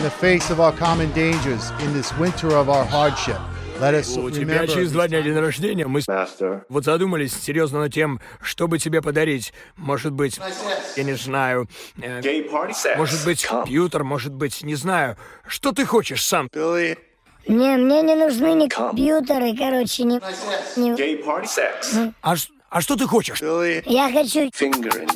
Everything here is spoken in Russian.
the face of our common dangers, in this winter of our hardship, let us У тебя remember через 2 дня день рождения. Мы Master. вот задумались серьезно над тем, что бы тебе подарить. Может быть, я не знаю, Gay party sex. может быть, компьютер, может быть, не знаю. Что ты хочешь сам? Billy. Мне не нужны ни компьютеры, короче, ни... Gay party sex. А что ты хочешь? Billy. Я хочу Fingering